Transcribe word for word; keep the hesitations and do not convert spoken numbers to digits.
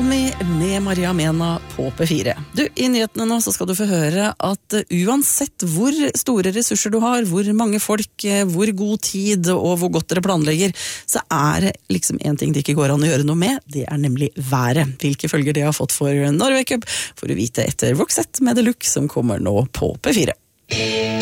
Tsunami med Maria Mena på P fire. Du, i nyhetene nå så skal du få høre at uansett hvor store ressurser du har, hvor mange folk, hvor god tid og hvor godt dere planlegger, så er det liksom en ting det ikke går an å gjøre noe med, det er nemlig været. Hvilke følger det har fått for Norway Cup, får du vite etter Roxette med The Look som kommer nå på P fire.